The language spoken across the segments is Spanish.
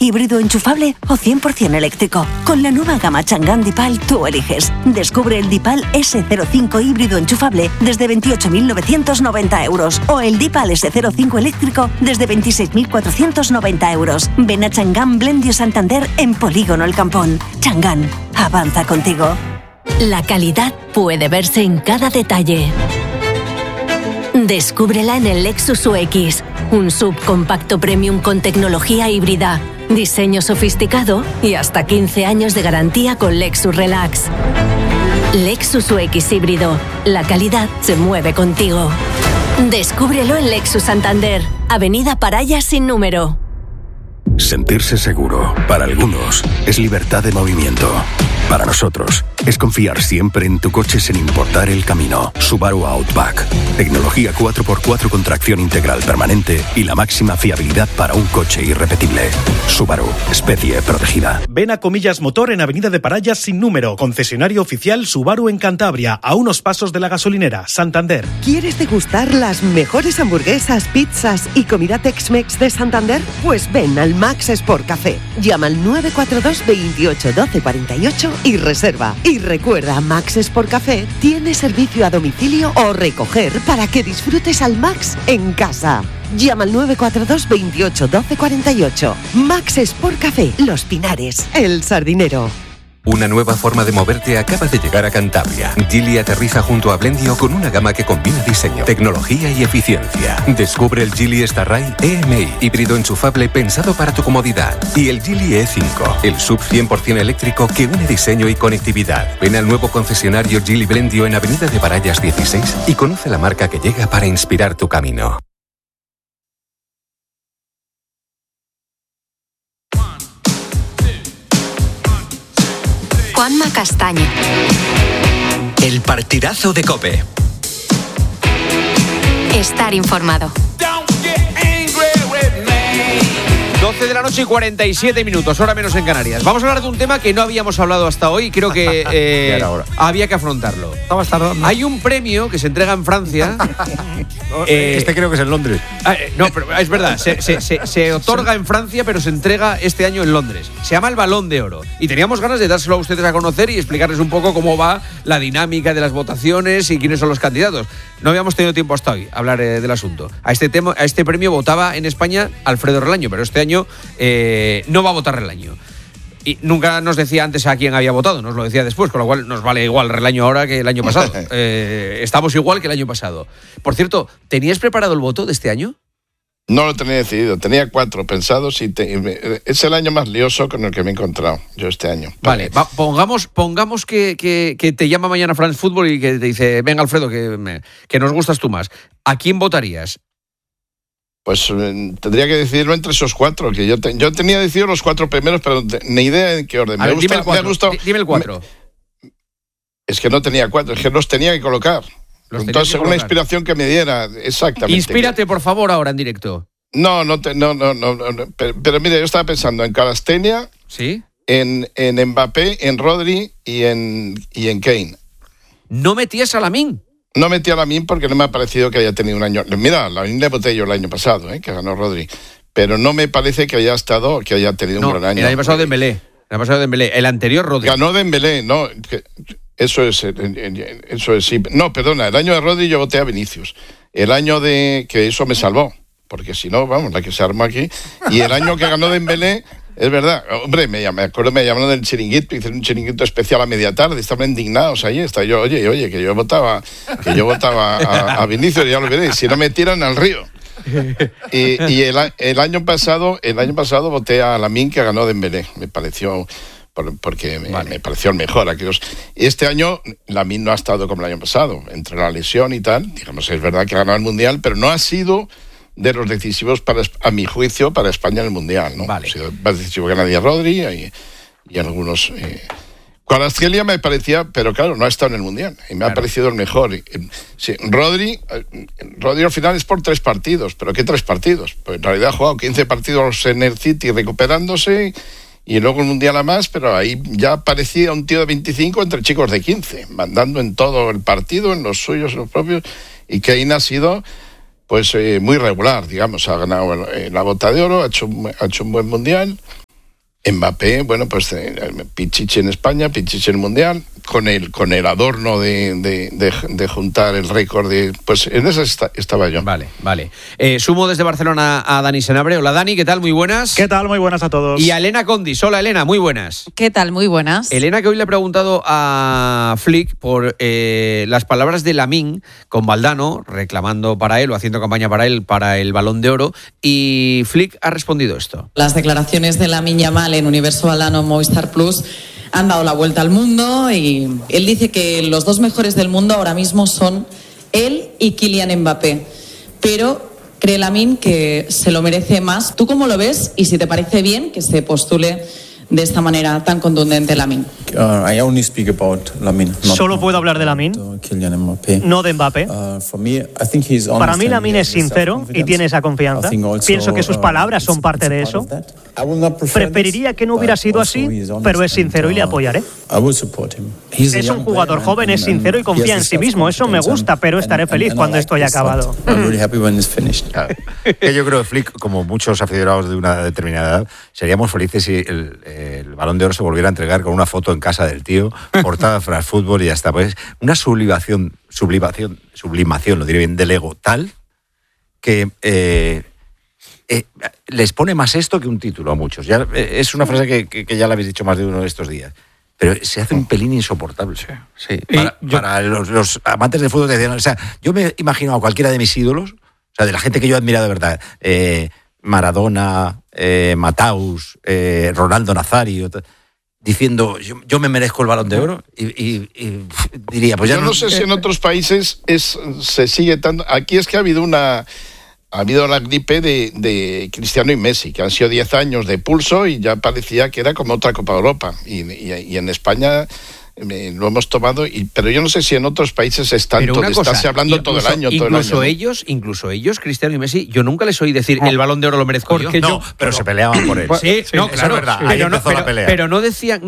híbrido enchufable o 100% eléctrico. Con la nueva gama Chang'an Dipal tú eliges. Descubre el Dipal S05 híbrido enchufable desde 28.990 euros o el Dipal S05 eléctrico desde 26.490 euros. Ven a Chang'an Blendio Santander en Polígono El Campón. Chang'an, avanza contigo. La calidad puede verse en cada detalle. Descúbrela en el Lexus UX, un subcompacto premium con tecnología híbrida, diseño sofisticado y hasta 15 años de garantía con Lexus Relax. Lexus UX híbrido, la calidad se mueve contigo. Descúbrelo en Lexus Santander, Avenida Paraya sin número. Sentirse seguro, para algunos, es libertad de movimiento. Para nosotros, es confiar siempre en tu coche sin importar el camino. Subaru Outback. Tecnología 4x4 con tracción integral permanente y la máxima fiabilidad para un coche irrepetible. Subaru, especie protegida. Ven a Comillas Motor en Avenida de Parayas sin número. Concesionario oficial Subaru en Cantabria, a unos pasos de la gasolinera, Santander. ¿Quieres degustar las mejores hamburguesas, pizzas y comida Tex-Mex de Santander? Pues ven al Max Sport Café. Llama al 942 28 12 48 y reserva. Y recuerda, Max Sport Café tiene servicio a domicilio o recoger para que disfrutes al Max en casa. Llama al 942 28 12 48. Max Sport Café, Los Pinares, El Sardinero. Una nueva forma de moverte acaba de llegar a Cantabria. Geely aterriza junto a Blendio con una gama que combina diseño, tecnología y eficiencia. Descubre el Geely Starride EMI, híbrido enchufable pensado para tu comodidad. Y el Geely E5, el SUV 100% eléctrico que une diseño y conectividad. Ven al nuevo concesionario Geely Blendio en Avenida de Parayas 16 y conoce la marca que llega para inspirar tu camino. Juanma Castaño. El partidazo de COPE. Estar informado. 12 de la noche y 47 minutos, hora menos en Canarias. Vamos a hablar de un tema que no habíamos hablado hasta hoy y creo que había que afrontarlo. Hay un premio que se entrega en Francia. Este creo que es en Londres. No, pero es verdad, se otorga en Francia, pero se entrega este año en Londres. Se llama el Balón de Oro. Y teníamos ganas de dárselo a ustedes a conocer y explicarles un poco cómo va la dinámica de las votaciones y quiénes son los candidatos. No habíamos tenido tiempo hasta hoy a hablar del asunto. A este premio votaba en España Alfredo Relaño, pero este año no va a votar Relaño. Y nunca nos decía antes a quién había votado, nos lo decía después, con lo cual nos vale igual Relaño ahora que el año pasado. Estamos igual que el año pasado. Por cierto, ¿tenías preparado el voto de este año? No lo tenía decidido, tenía 4 pensados y es el año más lioso con el que me he encontrado yo este año. Vale, pongamos que te llama mañana France Football y que te dice, venga Alfredo, que nos gustas tú más. ¿A quién votarías? Pues tendría que decidirlo entre esos 4, que yo tenía decidido los 4 primeros, pero ni idea en qué orden. Dime el 4. Es que no tenía 4, es que los tenía que colocar. Entonces, según la inspiración que me diera, exactamente. Inspírate, por favor, ahora en directo. No. Pero mira, yo estaba pensando en Kvaratskhelia, ¿sí? En Mbappé, en Rodri y en Kane. ¿No metías a Lamine? No metí a Lamine porque no me ha parecido que haya tenido un año. Mira, a Lamine le voté yo el año pasado, que ganó Rodri. Pero no me parece que haya tenido un gran año. El año pasado Dembélé. El anterior Rodri. Ganó Dembélé, no. Eso es, sí. No, perdona, el año de Rodri yo voté a Vinicius. El año de que eso me salvó, porque si no, vamos, la que se arma aquí. Y el año que ganó Dembélé, es verdad, hombre, me llamaron del chiringuito, hicieron un chiringuito especial a media tarde, estaban indignados ahí, está yo, oye, que yo votaba a Vinicius, ya lo veréis, si no me tiran al río. Y el año pasado voté a Lamine, que ganó Dembélé, me pareció... porque me pareció el mejor. Y este año Lamine no ha estado como el año pasado, entre la lesión y tal. Digamos, es verdad que ha ganado el Mundial, pero no ha sido de los decisivos, a mi juicio, para España en el Mundial, ¿no? Vale. Ha sido más decisivo que nadie Rodri y algunos... Kvaratskhelia me parecía, pero claro, no ha estado en el Mundial y me ha parecido el mejor. Sí, Rodri al final es por 3 partidos, pero ¿qué 3 partidos? Pues en realidad ha jugado 15 partidos en el City recuperándose y luego el Mundial a más, pero ahí ya parecía un tío de 25 entre chicos de 15, mandando en todo el partido, en los suyos, en los propios, y Kane ha sido pues muy regular, digamos, ha ganado la Bota de Oro, ha hecho un buen Mundial, Mbappé, bueno, pues Pichichi en España, Pichichi en el Mundial, con el adorno de juntar el récord de... Pues en esa estaba yo. Vale. Sumo desde Barcelona a Dani Senabre. Hola Dani, ¿qué tal? Muy buenas. ¿Qué tal? Muy buenas a todos. Y a Elena Condis. Hola Elena, muy buenas. ¿Qué tal? Muy buenas. Elena, que hoy le he preguntado a Flick por las palabras de Lamine con Valdano, reclamando para él o haciendo campaña para él para el Balón de Oro, y Flick ha respondido esto. Las declaraciones de Lamine Yamal en Universo Valdano Movistar Plus han dado la vuelta al mundo y él dice que los dos mejores del mundo ahora mismo son él y Kylian Mbappé, pero cree Lamine que se lo merece más. ¿Tú cómo lo ves y si te parece bien que se postule de esta manera tan contundente Lamine? I only speak about Lamine. Solo puedo hablar de Lamine, no de Mbappé. Para mí Lamine es sincero y tiene esa confianza. Pienso que sus palabras son parte de eso. Preferiría que no hubiera sido así, pero es sincero y le apoyaré. Es un jugador joven, es sincero y confía en sí mismo. Eso me gusta, pero estaré feliz cuando esto haya acabado. Que yo creo que Flick, como muchos aficionados de una determinada edad, seríamos felices si el Balón de Oro se volviera a entregar con una foto en casa del tío, portada para el fútbol y ya está. Pues una sublimación, lo diré bien, del ego tal que les pone más esto que un título a muchos. Ya, es una frase que ya la habéis dicho más de uno de estos días. Pero se hace un pelín insoportable. Sí. Para los amantes del fútbol, o sea, yo me imagino a cualquiera de mis ídolos, o sea, de la gente que yo he admirado de verdad, Maradona, Mataus, Ronaldo Nazario, diciendo yo me merezco el Balón de Oro y diría, pues ya yo no sé si en otros países se sigue tanto. Aquí es que ha habido la gripe de Cristiano y Messi, que han sido 10 años de pulso y ya parecía que era como otra Copa de Europa. Y en España lo hemos tomado, pero yo no sé si en otros países es tanto de estarse hablando todo el año. Incluso ellos, Cristiano y Messi, yo nunca les oí decir el Balón de Oro lo merezco yo. No, pero se peleaban por él. Sí, no, claro, es verdad. Ahí empezó la pelea. Pero no decían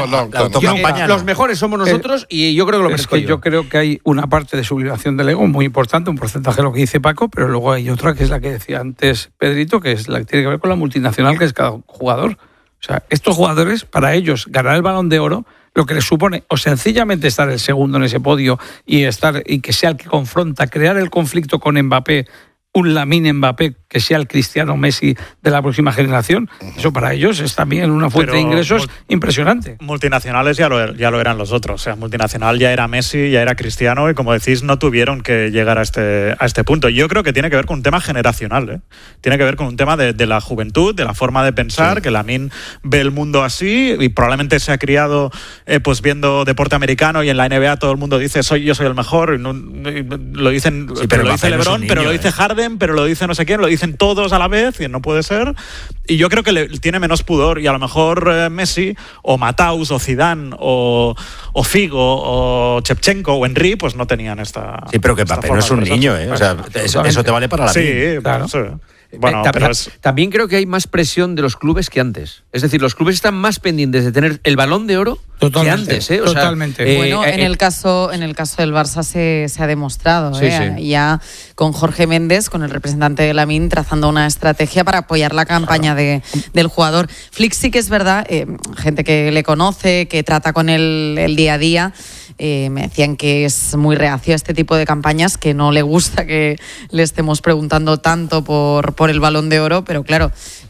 los mejores somos nosotros y yo creo que lo merezco yo. Yo creo que hay una parte de sublimación del ego muy importante, un porcentaje de lo que dice Paco, pero luego hay otra que es la que decía antes Pedrito, que es la que tiene que ver con la multinacional que es cada jugador. O sea, estos jugadores, para ellos, ganar el Balón de Oro, lo que les supone o sencillamente estar el segundo en ese podio y que sea el que confronta, crear el conflicto con Mbappé, un Lamine Mbappé que sea el Cristiano Messi de la próxima generación, eso para ellos es también una fuente de ingresos impresionante. Multinacionales ya lo eran los otros, o sea, multinacional ya era Messi, ya era Cristiano y como decís no tuvieron que llegar a este punto. Yo creo que tiene que ver con un tema generacional, tiene que ver con un tema de la juventud, de la forma de pensar, que Lamine ve el mundo así y probablemente se ha criado pues viendo deporte americano y en la NBA todo el mundo dice yo soy el mejor y lo dicen, sí, pero lo dice LeBron, pero lo dice Harden, pero lo dice no sé quién, lo dicen todos a la vez y no puede ser. Y yo creo que tiene menos pudor y a lo mejor Messi o Mataus o Zidane o Figo o Shevchenko o Henry pues no tenían esta. Sí, pero que Mbappé no es un niño, o sea, eso te vale para la vida. Sí, claro. Sí. Bueno, también creo que hay más presión de los clubes que antes. Es decir, los clubes están más pendientes de tener el Balón de Oro que antes. O totalmente. Sea, bueno, en el caso del Barça se ha demostrado. Sí. Ya con Jorge Méndez, con el representante de Lamine, trazando una estrategia para apoyar la campaña del jugador. Flick sí que es verdad, gente que le conoce, que trata con él el día a día, me decían que es muy reacio a este tipo de campañas, que no le gusta que le estemos preguntando tanto por el Balón de Oro, pero claro,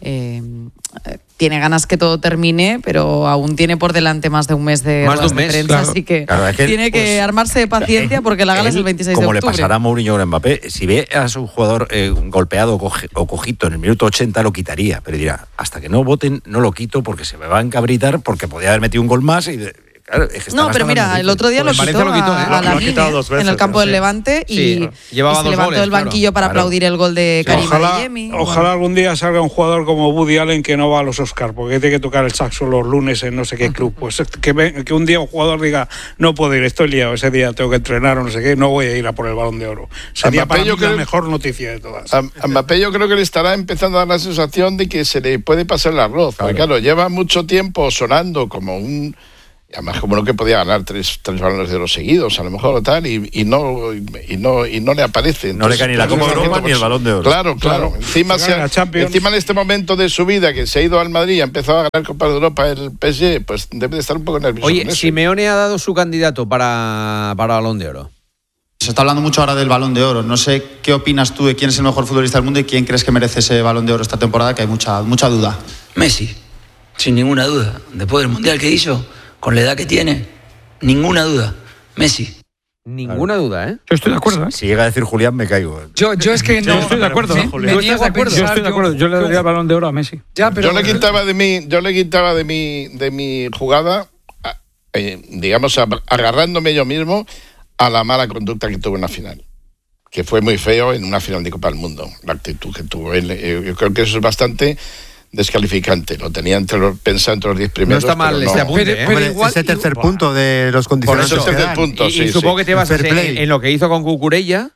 tiene ganas que todo termine, pero aún tiene por delante más de un mes de prensa, claro. Así que tiene que armarse de paciencia porque la gala es el 26 de octubre. Como le pasará a Mourinho o a Mbappé, si ve a su jugador golpeado o cojito en el minuto 80 lo quitaría, pero dirá, hasta que no voten no lo quito porque se me va a encabritar porque podía haber metido un gol más y... Claro, es que no, pero mira, el otro día lo quitó a Lamine en el campo del Levante y se levantó del banquillo para aplaudir el gol de Karim Adeyemi. Ojalá algún día salga un jugador como Woody Allen que no va a los Oscars porque tiene que tocar el saxo los lunes en no sé qué club. Pues que un día un jugador diga, no puedo ir, estoy liado, ese día tengo que entrenar o no sé qué, no voy a ir a por el Balón de Oro. Sería para mí la mejor noticia de todas. A Mbappé yo creo que le estará empezando a dar la sensación de que se le puede pasar el arroz. Porque claro, lleva mucho tiempo sonando como un Y además, como no que podía ganar tres balones de oro seguidos, a lo mejor o tal, y no le aparece. No le cae ni la Copa de Europa ni el Balón de Oro. Claro. Encima en este momento de su vida, que se ha ido al Madrid y ha empezado a ganar Copa de Europa el PSG, pues debe de estar un poco nervioso. Oye, Simeone ha dado su candidato para Balón de Oro. Se está hablando mucho ahora del Balón de Oro. No sé qué opinas tú de quién es el mejor futbolista del mundo y quién crees que merece ese Balón de Oro esta temporada, que hay mucha duda. Messi, sin ninguna duda. Después del Mundial que hizo, con la edad que tiene, ninguna duda. Messi. Ninguna duda, ¿eh? Yo estoy de acuerdo, ¿eh? Si llega a decir Julián, me caigo. Yo es que no. Yo estoy de acuerdo. Me niego a pensar. Yo estoy de acuerdo. Yo le daría el Balón de Oro a Messi. Yo le quitaba de mi jugada, digamos, agarrándome yo mismo a la mala conducta que tuvo en la final. Que fue muy feo en una final de Copa del Mundo. La actitud que tuvo él. Yo creo que eso es bastante descalificante. Lo tenía pensado entre los 10 primeros. No está mal este apunte, pero igual, ese tercer punto de los condicionantes. Por eso tercer punto, y supongo que te vas en lo que hizo con Cucurella.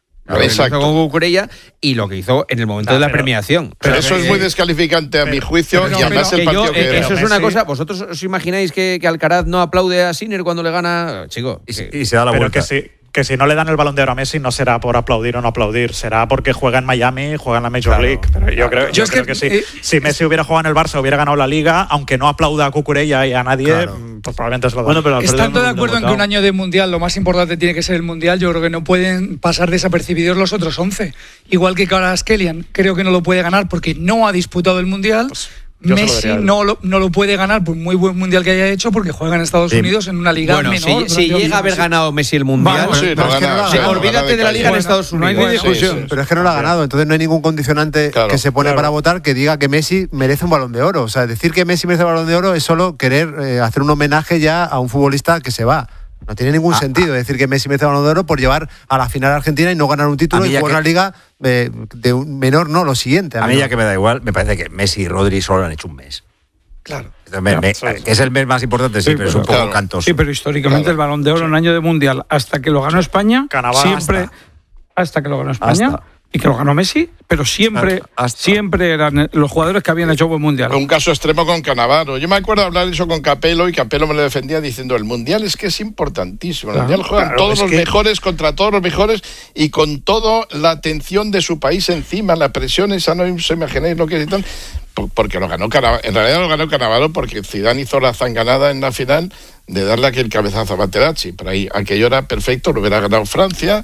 Y lo que hizo en el momento de la premiación. Pero eso es muy descalificante a mi juicio, y además el partido que eso es una cosa. ¿Vosotros os imagináis que Alcaraz no aplaude a Sinner cuando le gana? Chico, y se da la vuelta. Que si no le dan el Balón de Oro a Messi no será por aplaudir o no aplaudir, será porque juega en Miami, juega en la Major League. Pero yo creo que sí. Si Messi hubiera jugado en el Barça, hubiera ganado la Liga, aunque no aplauda a Cucurella y a nadie, pues probablemente se lo da. Pero estando de acuerdo en que un año de Mundial lo más importante tiene que ser el Mundial, yo creo que no pueden pasar desapercibidos los otros 11. Igual que Kvaratskhelia, creo que no lo puede ganar porque no ha disputado el Mundial. Messi no lo puede ganar por muy buen mundial que haya hecho porque juega en Estados Unidos en una liga menor. Si llega a haber ganado Messi el mundial, olvídate de la liga en Estados Unidos. No hay discusión. Pero es que no lo ha ganado, entonces no hay ningún condicionante que se pone para votar que diga que Messi merece un Balón de Oro. O sea, decir que Messi merece un Balón de Oro es solo querer hacer un homenaje ya a un futbolista que se va. No tiene ningún sentido decir que Messi merece el Balón de Oro por llevar a la final a Argentina y no ganar un título y jugar una liga de un menor, no, lo siguiente. A mí ya que me da igual, me parece que Messi y Rodri solo han hecho un mes. Claro. Que es el mes más importante, sí, pero es un poco cantoso. Sí, pero históricamente el Balón de Oro en año de Mundial, hasta que lo ganó España, siempre, hasta que lo ganó España, y que lo ganó Messi, pero siempre eran los jugadores que habían hecho buen mundial. Un caso extremo con Cannavaro. Yo me acuerdo hablar eso con Capello y Capello me lo defendía diciendo el mundial es que es importantísimo. El mundial juegan todos los mejores contra todos los mejores y con toda la atención de su país encima, la presión esa, no os imagináis lo que es y tal. Porque lo ganó Cannavaro. En realidad lo ganó Cannavaro porque Zidane hizo la zanganada en la final de darle aquel cabezazo a Materazzi. Pero ahí aquello era perfecto, lo hubiera ganado Francia,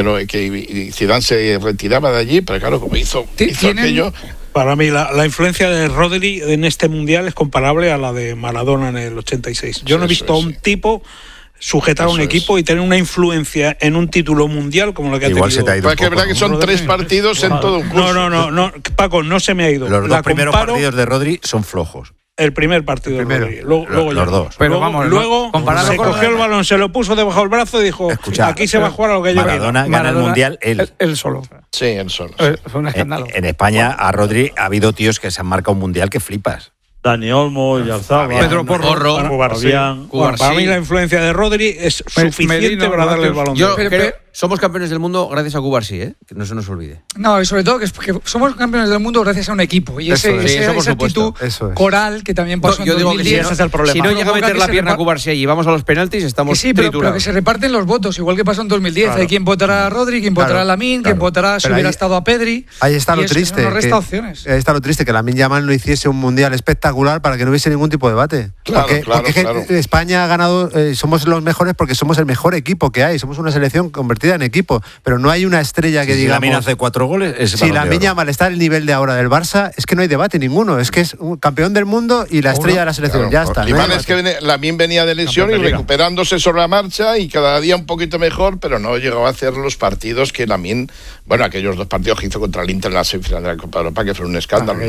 que Zidane se retiraba de allí, pero claro, como hizo aquello. Para mí la influencia de Rodri en este mundial es comparable a la de Maradona en el 86. Yo no he visto a un tipo sujetar a un equipo y tener una influencia en un título mundial como lo que ha tenido. Se te ha ido. Es verdad que son 3 partidos en todo un curso. No, Paco, no se me ha ido. Los dos primeros partidos de Rodri son flojos. El primer partido de Rodri. Luego los dos. Pero luego se cogió el balón, se lo puso debajo del brazo y dijo, aquí se va a jugar a lo que yo quiero. Maradona gana el mundial él solo. Sí, él solo. Fue un escándalo. En España a Rodri ha habido tíos que se han marcado un mundial que flipas. Dani Olmo, Yarzaba, Pedro Porro, Cubarsí. Para mí la influencia de Rodri es suficiente para darle el balón. Yo creo somos campeones del mundo gracias a Cubarsí, que no se nos olvide. No, y sobre todo que somos campeones del mundo gracias a un equipo. Y esa actitud coral que también pasó en 2010. Ese es el problema. Si no llega a meter la pierna a Cubarsí y vamos a los penaltis, estamos triturados. Pero que se reparten los votos, igual que pasó en 2010. Hay quien votará a Rodri, quien votará a Lamine, quien votará si hubiera estado a Pedri. Ahí está lo triste. Nos resta opciones. Ahí está lo triste, que Lamine Yamal no hiciese un mundial espectacular para que no hubiese ningún tipo de debate. Porque España ha ganado, somos los mejores porque somos el mejor equipo que hay. Somos una selección convertida en equipo. Pero no hay una estrella que diga. Si Lamine hace 4 goles, si Lamine Yamal está al nivel de ahora del Barça, es que no hay debate ninguno. Es que es un campeón del mundo y la estrella de la selección. Ya está. Es que Lamine venía de lesión y recuperándose sobre la marcha y cada día un poquito mejor, pero no llegó a hacer los partidos que Lamine. Bueno, aquellos 2 partidos que hizo contra el Inter en la semifinal de la Copa de Europa, que fue un escándalo.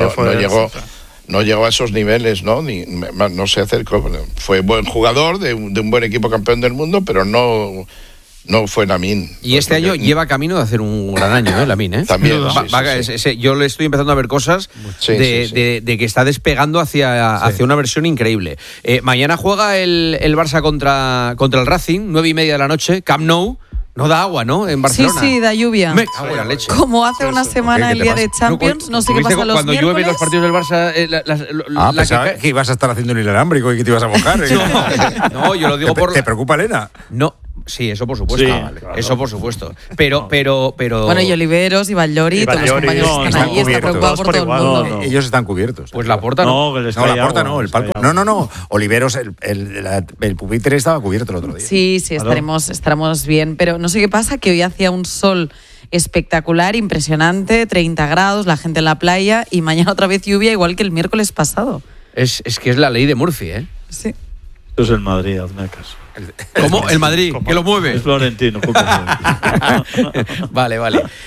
No llegó a esos niveles, ¿no? No se acercó. Fue buen jugador de un buen equipo campeón del mundo, pero no fue Lamine. Y este año lleva camino de hacer un gran año, Lamine. También. Yo le estoy empezando a ver cosas de que está despegando hacia una versión increíble. Mañana juega el Barça contra el Racing, 9:30 de la noche, Camp Nou. No da agua, ¿no? En Barcelona. Sí, da lluvia. Me cago en la leche. Como hace una semana el día de Champions, no sé qué pasa los cuando miércoles. llueven los partidos del Barça... pensaba que ibas a estar haciendo un inalámbrico y que te ibas a mojar. No, yo lo digo por... ¿Te preocupa, Elena? No. Sí, eso por supuesto. Sí, claro. Eso por supuesto. Pero... Bueno, y Oliveros, y Vallori, todos los compañeros que están allí, está preocupado por todo el mundo. No. Ellos están cubiertos. Pues Laporta no. Laporta no, el palco. No. Oliveros, el pupitre estaba cubierto el otro día. Sí, estaremos bien. Pero no sé qué pasa, que hoy hacía un sol espectacular, impresionante, 30 grados, la gente en la playa, y mañana otra vez lluvia, igual que el miércoles pasado. Es que es la ley de Murphy, ¿eh? Sí. Esto es el Madrid, hazme caso. ¿Cómo? ¿El Madrid? ¿Que lo mueve? Es Florentino. Vale.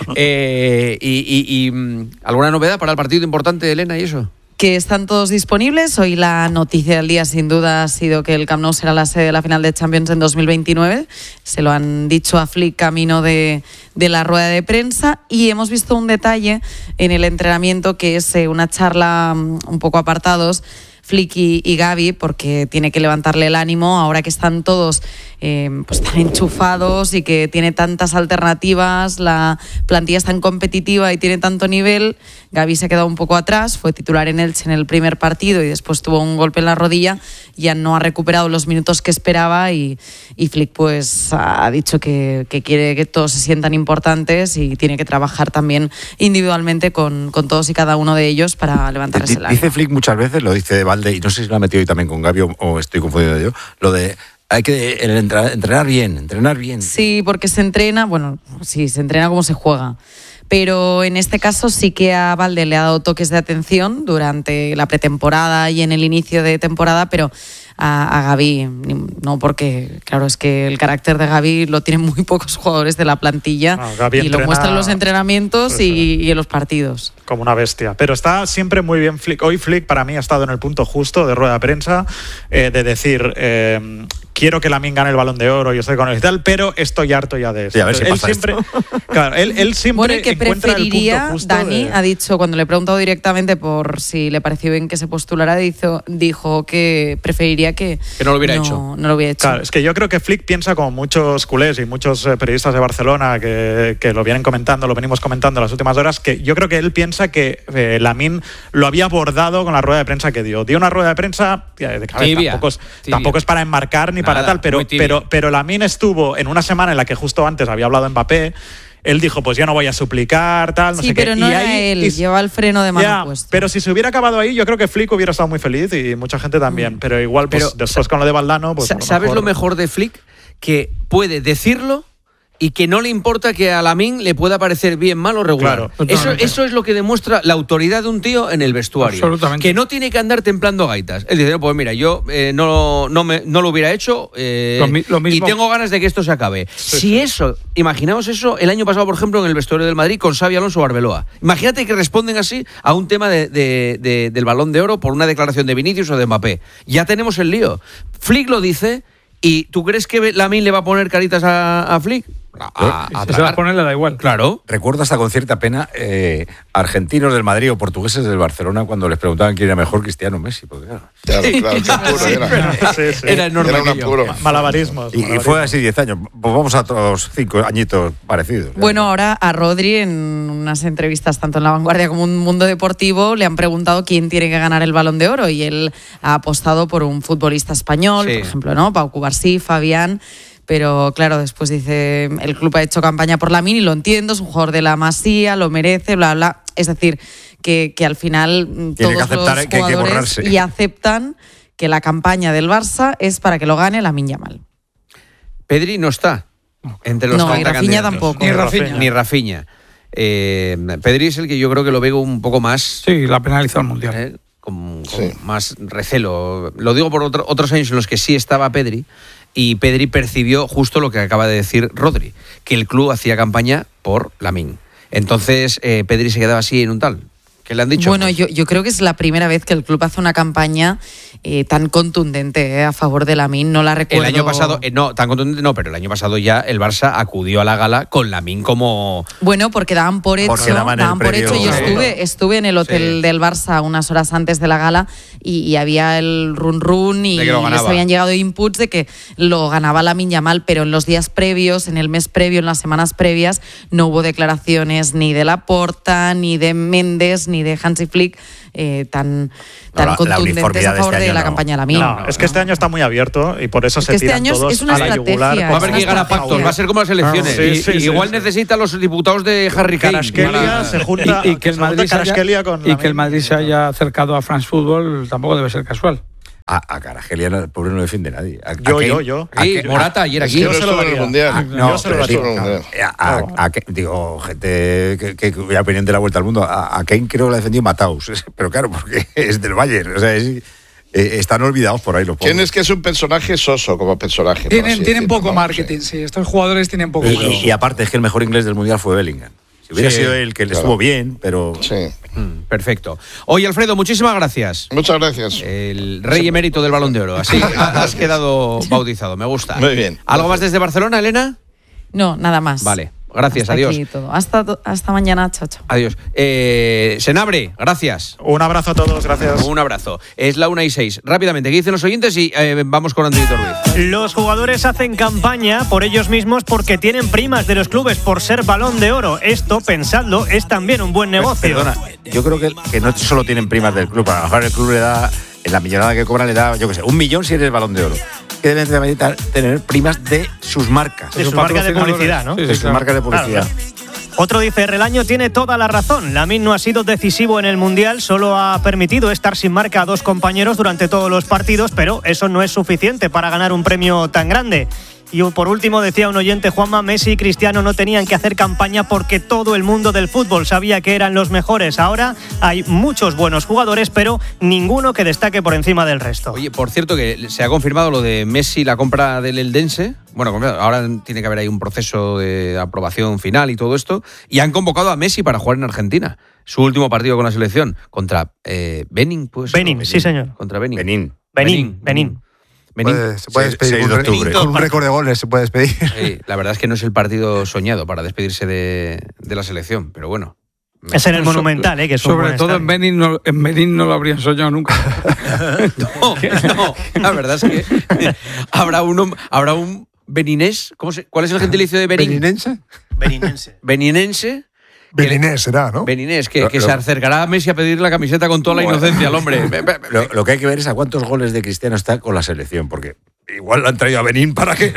¿Y alguna novedad para el partido importante, Elena, y eso? Que están todos disponibles. Hoy la noticia del día, sin duda, ha sido que el Camp Nou será la sede de la final de Champions en 2029. Se lo han dicho a Flick camino de la rueda de prensa. Y hemos visto un detalle en el entrenamiento, que es una charla un poco apartados, Flick y Gavi, porque tiene que levantarle el ánimo ahora que están todos pues tan enchufados y que tiene tantas alternativas, la plantilla es tan competitiva y tiene tanto nivel. Gavi se ha quedado un poco atrás, fue titular en Elche en el primer partido y después tuvo un golpe en la rodilla, ya no ha recuperado los minutos que esperaba y Flick pues ha dicho que quiere que todos se sientan importantes y tiene que trabajar también individualmente con todos y cada uno de ellos para levantarles el ánimo. Dice Flick muchas veces, lo dice de Valde, y no sé si lo ha metido hoy también con Gavi o estoy confundido yo, lo de hay que entrenar bien. Sí, porque se entrena como se juega. Pero en este caso sí que a Valde le ha dado toques de atención durante la pretemporada y en el inicio de temporada, pero a Gavi no, porque claro, es que el carácter de Gavi lo tienen muy pocos jugadores de la plantilla y lo muestran en los entrenamientos y en los partidos. Como una bestia. Pero está siempre muy bien Flick. Hoy Flick para mí ha estado en el punto justo de rueda de prensa, de decir... quiero que Lamine gane el Balón de Oro, yo estoy con él y tal, pero estoy harto ya de eso. Sí, a ver si pasa siempre, claro, él siempre bueno, y que encuentra preferiría, el punto justo. Dani ha dicho, cuando le he preguntado directamente por si le pareció bien que se postulara, dijo que preferiría que no lo hubiera hecho. No lo hubiera hecho. Claro, es que yo creo que Flick piensa como muchos culés y muchos periodistas de Barcelona que lo venimos comentando las últimas horas, que yo creo que él piensa que Lamine lo había abordado con la rueda de prensa que dio. Dio una rueda de prensa tampoco es para enmarcar ni para tal, pero Lamine estuvo en una semana en la que justo antes había hablado Mbappé. Él dijo, pues yo no voy a suplicar, tal, no sé qué. Sí, pero no era él, lleva el freno de mano puesto. Pero si se hubiera acabado ahí, yo creo que Flick hubiera estado muy feliz y mucha gente también. Pero igual, pues después con lo de Valdano... Pues ¿sabes lo mejor de Flick? Que puede decirlo y que no le importa que a Lamine le pueda parecer bien, mal o regular. Claro, eso es lo que demuestra la autoridad de un tío en el vestuario. Absolutamente. Que no tiene que andar templando gaitas. Él dice, pues mira, yo no lo hubiera hecho lo mismo. Y tengo ganas de que esto se acabe. Imaginaos eso el año pasado, por ejemplo, en el vestuario del Madrid con Xavi Alonso o Arbeloa. Imagínate que responden así a un tema del Balón de Oro por una declaración de Vinicius o de Mbappé. Ya tenemos el lío. Flick lo dice y ¿tú crees que Lamine le va a poner caritas a Flick? Se va a poner, le da igual. Claro. Recuerdo hasta con cierta pena argentinos del Madrid o portugueses del Barcelona cuando les preguntaban quién era mejor, Cristiano o Messi. Porque, claro, qué puro era. Era enorme. Era un apuro. Malabarismos. Y fue así 10 años. Pues vamos a otros 5 añitos parecidos. Bueno, ahora a Rodri, en unas entrevistas tanto en La Vanguardia como en Mundo Deportivo, le han preguntado quién tiene que ganar el Balón de Oro y él ha apostado por un futbolista español, por ejemplo, ¿no? Pau Cubarsí, Fabián. Pero claro, después dice, el club ha hecho campaña por Lamine y lo entiendo, es un jugador de la Masía, lo merece, bla, bla. Es decir, que al final tiene todos que aceptar los que hay que jugadores borrarse. y aceptan que la campaña del Barça es para que lo gane Lamine Yamal. Pedri no está entre los 30 y Rafinha candidatos. tampoco. Ni Rafinha. Pedri es el que yo creo que lo veo un poco más... Sí, la penalizó el Mundial. Con más recelo. Lo digo por otros años en los que sí estaba Pedri, y Pedri percibió justo lo que acaba de decir Rodri, que el club hacía campaña por Lamine. Entonces Pedri se quedaba así en un tal. ¿Qué le han dicho? Bueno, yo creo que es la primera vez que el club hace una campaña tan contundente a favor de Lamine. No la recuerdo. El año pasado, no, tan contundente no, pero el año pasado ya el Barça acudió a la gala con Lamine como... Bueno, porque daban por hecho. Yo estuve en el hotel del Barça unas horas antes de la gala y había el run y les habían llegado inputs de que lo ganaba Lamine Yamal, pero en los días previos, en el mes previo, en las semanas previas, no hubo declaraciones ni de Laporta, ni de Méndez, ni de Hansi Flick tan contundentes a favor de la campaña Lamine. No, es que este año está muy abierto y por eso se tiran todos a la yugular. Va a haber que llegar a pactos, va a ser como las elecciones. Igual necesita los diputados de Harry Kane. Se junta y que el Madrid se haya acercado a France Football tampoco debe ser casual. A Kvaratskhelia, el pobre no defiende a nadie. Yo. Morata ayer aquí. Yo se lo daría. Digo, gente que cuya opinión de la vuelta al mundo. A Kane creo que lo ha defendido Mataus. Pero claro, porque es del Bayern. O sea, están olvidados por ahí los pobres. Kane es que es un personaje soso como personaje. Tienen poco marketing, sí. Estos jugadores tienen poco marketing. Y aparte es que el mejor inglés del Mundial fue Bellingham. Si hubiera sido él, que le estuvo bien, pero... Sí. Perfecto. Oye, Alfredo, muchísimas gracias. Muchas gracias. El rey emérito del Balón de Oro. Así has quedado bautizado, me gusta. Muy bien. ¿Algo más desde Barcelona, Elena? No, nada más. Vale. Gracias, hasta adiós. Aquí todo. Hasta mañana, chao. Adiós. Senabre, gracias. Un abrazo a todos, gracias. Un abrazo. Es la 1:06. Rápidamente, ¿qué dicen los oyentes? Y vamos con Antonio Ruiz. Los jugadores hacen campaña por ellos mismos porque tienen primas de los clubes por ser Balón de Oro. Esto, pensadlo, es también un buen negocio. Perdona, yo creo que no solo tienen primas del club. A lo mejor el club le da, en la millonada que cobran, le da, yo qué sé, 1 millón si eres Balón de Oro. Que deben tener primas de sus marcas. De sus marcas de publicidad, ¿no? De sus marcas de publicidad. Claro. Otro dice, Relaño tiene toda la razón. Lamine no ha sido decisivo en el Mundial, solo ha permitido estar sin marca a 2 compañeros durante todos los partidos, pero eso no es suficiente para ganar un premio tan grande. Y por último, decía un oyente, Juanma, Messi y Cristiano no tenían que hacer campaña porque todo el mundo del fútbol sabía que eran los mejores. Ahora hay muchos buenos jugadores, pero ninguno que destaque por encima del resto. Oye, por cierto, que se ha confirmado lo de Messi, la compra del Eldense. Bueno, ahora tiene que haber ahí un proceso de aprobación final y todo esto. Y han convocado a Messi para jugar en Argentina. Su último partido con la selección contra Benin, pues. Benin, sí, señor. Contra Benin. Benin. Se puede despedir con un récord de goles, se puede despedir. Sí, la verdad es que no es el partido soñado para despedirse de la selección, pero bueno. Es en el Monumental, que es sobre todo en Benin no lo habrían soñado nunca. No, la verdad es que habrá un beninés. ¿Cuál es el gentilicio de Benin? Beninense. Beninés será, ¿no? Beninés, que se acercará a Messi a pedir la camiseta con toda la inocencia al hombre. Lo que hay que ver es a cuántos goles de Cristiano está con la selección, porque igual lo han traído a Benín para que...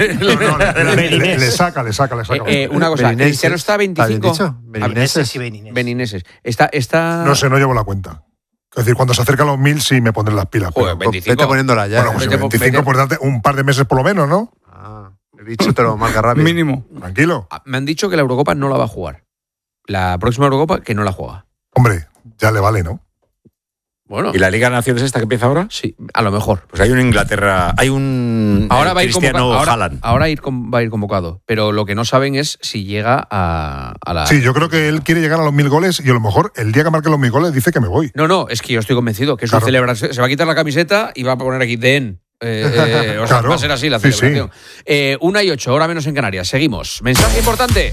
le saca. Una cosa, Cristiano está a 25... Benineses. Está... No sé, no llevo la cuenta. Es decir, cuando se acercan los 1000 sí me pondré las pilas. Joder, 25. Vete poniéndola ya. Bueno, pues 25 por darte un par de meses por lo menos, ¿no? El bicho te lo marca rápido. Mínimo. Tranquilo. Me han dicho que la Eurocopa no la va a jugar. La próxima Eurocopa que no la juega. Hombre, ya le vale, ¿no? Bueno. ¿Y la Liga de Naciones esta que empieza ahora? Sí, a lo mejor. Pues hay un Inglaterra, hay un ahora va Cristiano Haaland. Ahora va a ir convocado, pero lo que no saben es si llega a la... Sí, yo creo que él quiere llegar a los 1000 goles y a lo mejor el día que marque los 1000 goles dice que me voy. No, es que yo estoy convencido que es una celebración. Se va a quitar la camiseta y va a poner aquí DEN. O sea, va a ser así la celebración. Sí. 1:08, hora menos en Canarias. Seguimos. Mensaje importante.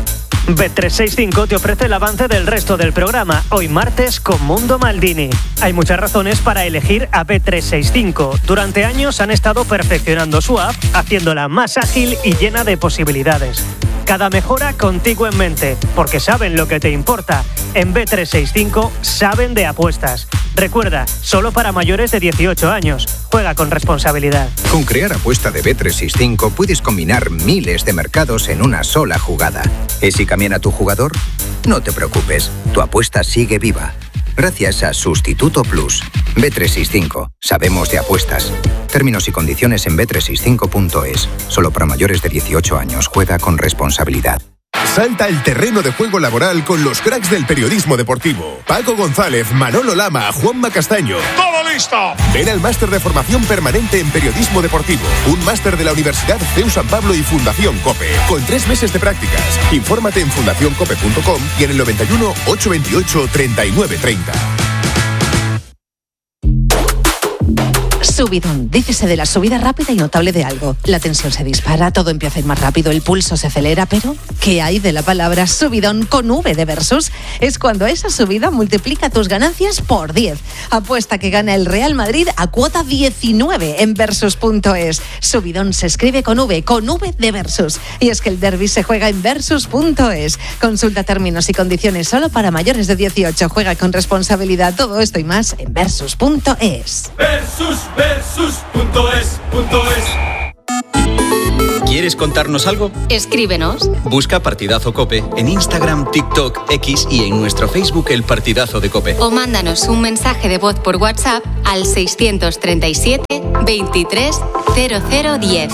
Bet365 te ofrece el avance del resto del programa, hoy martes con Mundo Maldini. Hay muchas razones para elegir a Bet365. Durante años han estado perfeccionando su app, haciéndola más ágil y llena de posibilidades. Cada mejora contigo en mente, porque saben lo que te importa. En Bet365 saben de apuestas. Recuerda, solo para mayores de 18 años. Juega con responsabilidad. Con Crear Apuesta de Bet365 puedes combinar miles de mercados en una sola jugada. ¿Y si cambian a tu jugador? No te preocupes, tu apuesta sigue viva. Gracias a Sustituto Plus. Bet365. Sabemos de apuestas. Términos y condiciones en bet365.es. Solo para mayores de 18 años. Juega con responsabilidad. Salta al terreno de juego laboral con los cracks del periodismo deportivo. Paco González, Manolo Lama, Juanma Castaño. ¡Todo listo! Ven al máster de formación permanente en periodismo deportivo. Un máster de la Universidad CEU San Pablo y Fundación COPE. Con 3 meses de prácticas. Infórmate en fundacioncope.com y en el 91 828 3930. Subidón. Dícese de la subida rápida y notable de algo. La tensión se dispara, todo empieza a ir más rápido, el pulso se acelera, pero ¿qué hay de la palabra subidón con V de Versus? Es cuando esa subida multiplica tus ganancias por 10. Apuesta que gana el Real Madrid a cuota 19 en Versus.es. Subidón se escribe con V de Versus. Y es que el derbi se juega en Versus.es. Consulta términos y condiciones solo para mayores de 18. Juega con responsabilidad. Todo esto y más en Versus.es. Versus.es. ¿Quieres contarnos algo? Escríbenos. Busca Partidazo COPE en Instagram, TikTok, X y en nuestro Facebook El Partidazo de COPE. O mándanos un mensaje de voz por WhatsApp al 637 23 0010.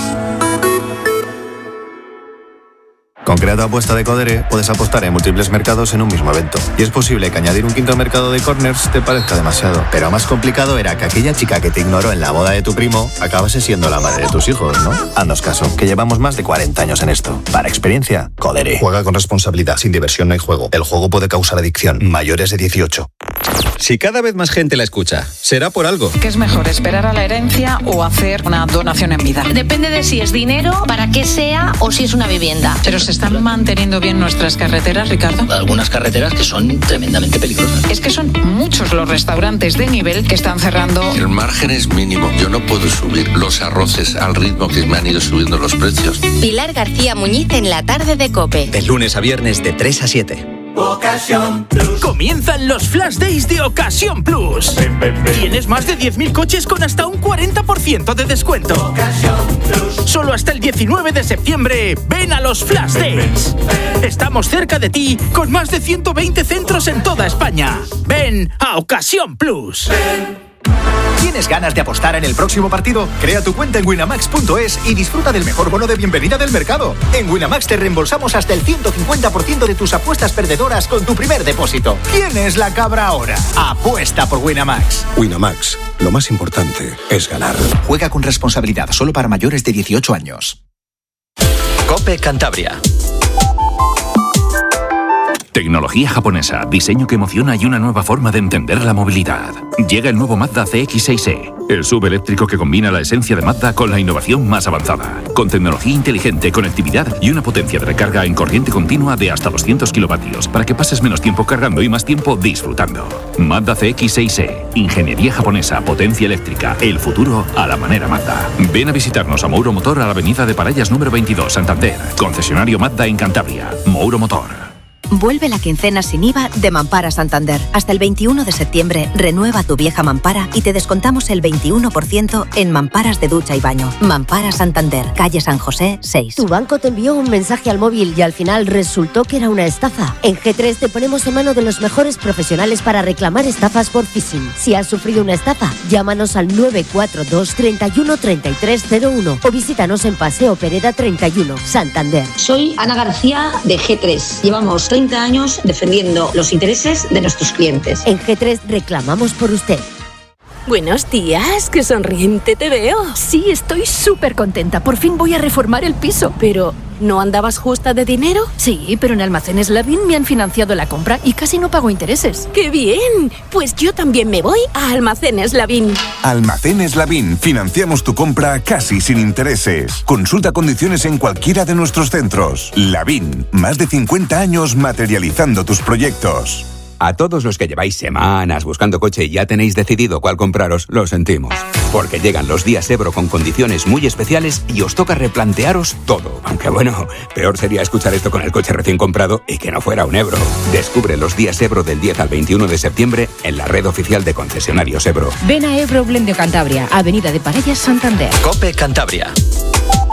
Con Crea tu apuesta de Codere puedes apostar en múltiples mercados en un mismo evento. Y es posible que añadir un quinto mercado de corners te parezca demasiado. Pero más complicado era que aquella chica que te ignoró en la boda de tu primo acabase siendo la madre de tus hijos, ¿no? Haznos caso, que llevamos más de 40 años en esto. Para experiencia, Codere. Juega con responsabilidad. Sin diversión no hay juego. El juego puede causar adicción. Mayores de 18. Si cada vez más gente la escucha, será por algo. ¿Qué es mejor, esperar a la herencia o hacer una donación en vida? Depende de si es dinero, para qué sea o si es una vivienda. Pero se están manteniendo bien nuestras carreteras, Ricardo. Algunas carreteras que son tremendamente peligrosas. Es que son muchos los restaurantes de nivel que están cerrando. El margen es mínimo. Yo no puedo subir los arroces al ritmo que me han ido subiendo los precios. Pilar García Muñiz en la tarde de COPE. De lunes a viernes de 3 a 7. Ocasión Plus. Comienzan los Flash Days de Ocasión Plus. Tienes más de 10.000 coches con hasta un 40% de descuento. Ocasión Plus. Solo hasta el 19 de septiembre. Ven a los Flash Days. Estamos cerca de ti con más de 120 centros en toda España. Ven a Ocasión Plus. ¿Tienes ganas de apostar en el próximo partido? Crea tu cuenta en winamax.es y disfruta del mejor bono de bienvenida del mercado. En Winamax te reembolsamos hasta el 150% de tus apuestas perdedoras con tu primer depósito. ¿Quién es la cabra ahora? Apuesta por Winamax. Winamax, lo más importante es ganar. Juega con responsabilidad, solo para mayores de 18 años. COPE Cantabria. Tecnología japonesa, diseño que emociona y una nueva forma de entender la movilidad. Llega el nuevo Mazda CX-6e, el SUV eléctrico que combina la esencia de Mazda con la innovación más avanzada. Con tecnología inteligente, conectividad y una potencia de recarga en corriente continua de hasta 200 kilovatios para que pases menos tiempo cargando y más tiempo disfrutando. Mazda CX-6e, ingeniería japonesa, potencia eléctrica, el futuro a la manera Mazda. Ven a visitarnos a Mouro Motor a la avenida de Parallas número 22, Santander. Concesionario Mazda en Cantabria. Mouro Motor. Vuelve la quincena sin IVA de Mampara Santander. Hasta el 21 de septiembre, renueva tu vieja mampara y te descontamos el 21% en mamparas de ducha y baño. Mampara Santander, calle San José, 6. Tu banco te envió un mensaje al móvil y al final resultó que era una estafa. En G3 te ponemos en mano de los mejores profesionales para reclamar estafas por phishing. Si has sufrido una estafa, llámanos al 942 31 3301 o visítanos en Paseo Pereda 31, Santander. Soy Ana García de G3. Llevamos 30 años defendiendo los intereses de nuestros clientes. En G3 reclamamos por usted. Buenos días, qué sonriente te veo. Sí, estoy súper contenta. Por fin voy a reformar el piso. Pero, ¿no andabas justa de dinero? Sí, pero en Almacenes Lavín me han financiado la compra y casi no pago intereses. ¡Qué bien! Pues yo también me voy a Almacenes Lavín. Almacenes Lavín. Financiamos tu compra casi sin intereses. Consulta condiciones en cualquiera de nuestros centros. Lavín. Más de 50 años materializando tus proyectos. A todos los que lleváis semanas buscando coche y ya tenéis decidido cuál compraros, lo sentimos. Porque llegan los días Ebro con condiciones muy especiales y os toca replantearos todo. Aunque bueno, peor sería escuchar esto con el coche recién comprado y que no fuera un Ebro. Descubre los días Ebro del 10 al 21 de septiembre en la red oficial de concesionarios Ebro. Ven a Ebro Blendio Cantabria, Avenida de Parellas, Santander. COPE Cantabria.